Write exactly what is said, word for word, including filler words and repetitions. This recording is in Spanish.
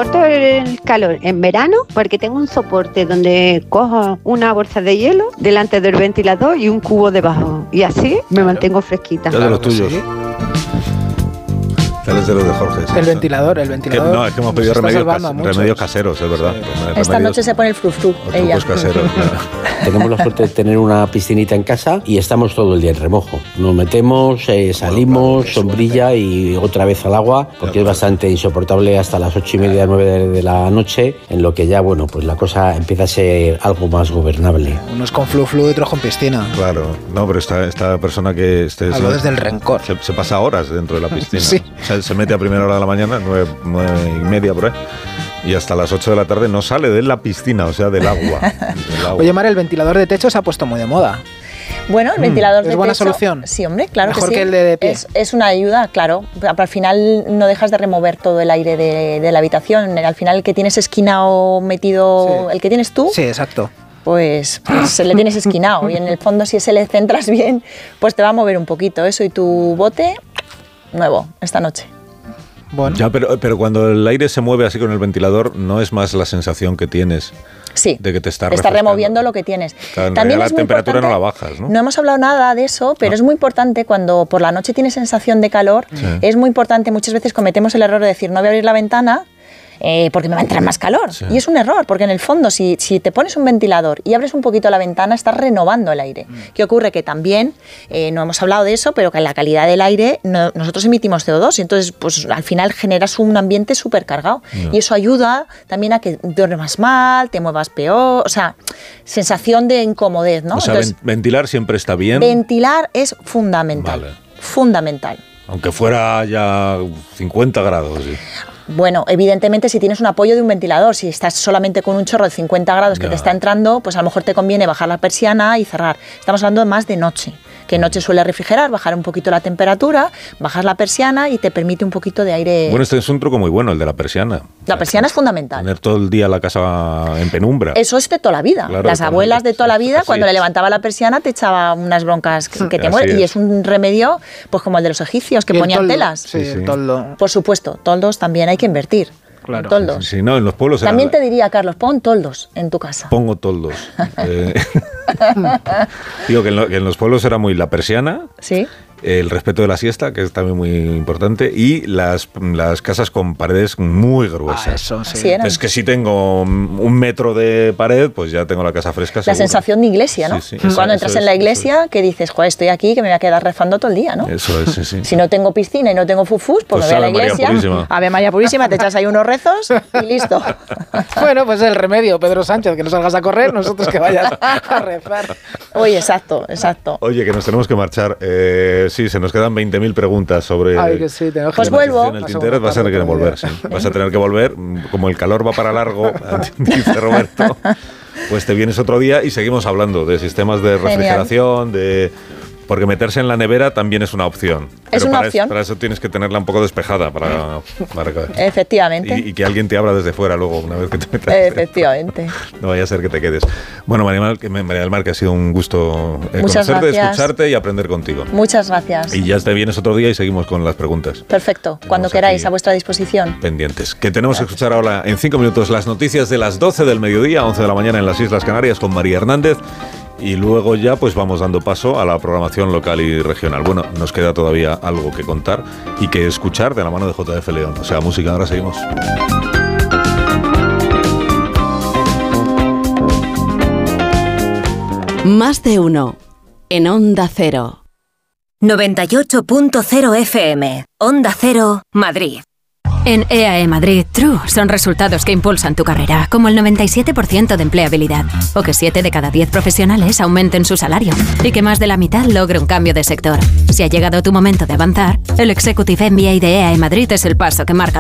soporto el calor en verano porque tengo un soporte donde cojo una bolsa de hielo delante del ventilador y un cubo debajo. Y así me mantengo fresquita. Ya de los tuyos. Sí. Tales de los de Jorge. Sí, el ventilador, el ventilador. Que, no, es que hemos pedido remedios, cas- remedios caseros, es verdad. Sí. Esta Remedios, noche se pone el frufru. Ella. Caseros, claro. Tenemos la suerte de tener una piscinita en casa y estamos todo el día en remojo. Nos metemos, eh, salimos, bueno, sombrilla y otra vez al agua, porque ya, es bastante insoportable hasta las ocho y media, nueve de, de la noche, en lo que ya, bueno, pues la cosa empieza a ser algo más gobernable. Unos con flu-flu y otros con piscina. Claro, no, pero esta, esta persona que... Este, Hablo desde el rencor. Se, se pasa horas dentro de la piscina. Sí. O sea, se mete a primera hora de la mañana, nueve, nueve y media por ahí, y hasta las ocho de la tarde no sale de la piscina, o sea, del agua. Del agua. Oye, Mar, el ventilador de techo se ha puesto muy de moda. Bueno, el ventilador mm, de techo... ¿Es buena solución? Sí, hombre, claro Mejor que sí. que el de, de pie. Es, es una ayuda, claro. Pero al final no dejas de remover todo el aire de, de la habitación. Al final el que tienes esquinado metido... Sí. El que tienes tú... Sí, exacto. Pues, pues le tienes esquinado y en el fondo si ese le centras bien, pues te va a mover un poquito. Eso y tu bote nuevo esta noche. Bueno. Ya, pero, pero cuando el aire se mueve así con el ventilador, ¿no es más la sensación que tienes? Sí, de que te está, está removiendo lo que tienes. Claro, también la temperatura no la bajas, ¿no? No hemos hablado nada de eso, pero no. Es muy importante cuando por la noche tienes sensación de calor, sí. Es muy importante, muchas veces cometemos el error de decir no voy a abrir la ventana, Eh, porque me va a entrar más calor. Sí. Y es un error, porque en el fondo si, si te pones un ventilador y abres un poquito la ventana, estás renovando el aire. Mm. ¿Qué ocurre? Que también, eh, no hemos hablado de eso, pero que en la calidad del aire no, nosotros emitimos C O dos y entonces pues al final generas un ambiente súper cargado. No. Y eso ayuda también a que duermas mal, te muevas peor, o sea, sensación de incomodez, ¿no? O sea, entonces, ventilar siempre está bien. Ventilar es fundamental. Vale. Fundamental. Aunque fuera ya cincuenta grados. Sí. Bueno, evidentemente si tienes un apoyo de un ventilador, si estás solamente con un chorro de cincuenta grados que ya. Te está entrando, pues a lo mejor te conviene bajar la persiana y cerrar. Estamos hablando más de noche, que noche suele refrigerar, bajar un poquito la temperatura, bajas la persiana y te permite un poquito de aire. Bueno, este es un truco muy bueno, el de la persiana. La persiana es fundamental. Tener todo el día la casa en penumbra. Eso es de toda la vida. Claro, las abuelas de toda la vida, cuando le levantaba la persiana, te echaba unas broncas que, que te mueren. Y es un remedio, pues como el de los egipcios, que ponían toldo, telas. Sí, sí. El toldo. Por supuesto, toldos también hay que invertir. Claro. Toldos. Sí, sí, no, en los pueblos también era... te diría, Carlos, pon toldos en tu casa. Pongo toldos. eh... Digo que en, lo, que en los pueblos era muy la persiana. Sí. El respeto de la siesta, que es también muy importante, y las, las casas con paredes muy gruesas. Ah, eso, sí. Sí, es que si tengo un metro de pared, pues ya tengo la casa fresca. La seguro. Sensación de iglesia, ¿no? Sí, sí, Cuando eso, entras eso en la es, iglesia, que dices, joder, estoy aquí, que me voy a quedar rezando todo el día, ¿no? Eso es, sí, sí. Si no tengo piscina y no tengo fufús, pues, pues me voy a la iglesia. María Ave María Purísima, te echas ahí unos rezos y listo. Bueno, pues el remedio, Pedro Sánchez, que no salgas a correr, nosotros que vayas a rezar. Oye, exacto, exacto. Oye, que nos tenemos que marchar. Eh, sí, se nos quedan veinte mil preguntas sobre... Ay, que sí, tenemos pues que vuelvo. En el tintero vas a tener que volver, sí. Vas a tener que volver. Como el calor va para largo, dice Roberto, pues te vienes otro día y seguimos hablando de sistemas de refrigeración, de... Porque meterse en la nevera también es una opción. Es Pero una para opción. Es, para eso tienes que tenerla un poco despejada. Para, para Efectivamente. Y, y que alguien te abra desde fuera luego, una vez que te metas. Efectivamente. No vaya a ser que te quedes. Bueno, María, María del Mar, que ha sido un gusto eh, conocerte, gracias. escucharte y aprender contigo. Muchas gracias. Y ya te vienes otro día y seguimos con las preguntas. Perfecto. Cuando queráis, a vuestra disposición. Pendientes. Que tenemos gracias. Que escuchar ahora en cinco minutos las noticias de las doce del mediodía, once de la mañana en las Islas Canarias con María Hernández. Y luego ya pues vamos dando paso a la programación local y regional. Bueno, nos queda todavía algo que contar y que escuchar de la mano de J F León. O sea, música, ahora seguimos. Más de uno en Onda Cero. noventa y ocho punto cero F M. Onda Cero, Madrid. En E A E Madrid, True son resultados que impulsan tu carrera, como el noventa y siete por ciento de empleabilidad, o que siete de cada diez profesionales aumenten su salario, y que más de la mitad logre un cambio de sector. Si ha llegado tu momento de avanzar, el Executive M B A de E A E Madrid es el paso que marca